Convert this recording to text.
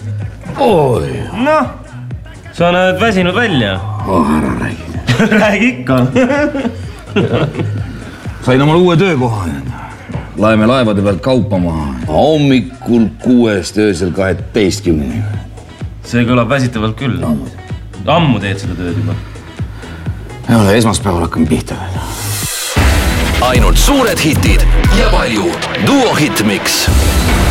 Oi. Noh, sa näed väsinud välja. Ära räägi. Räägi ikka. Sain omal uue töökoha. Laeme laevade pealt kaupa maha. Hommikul 6 öösel 12. See kõlab väsitavalt küll. Ammu teed seda tööd juba. Ei ole, esmaspäeval hakkan pihta. Ainult suured hitid ja palju Duo Hitmix.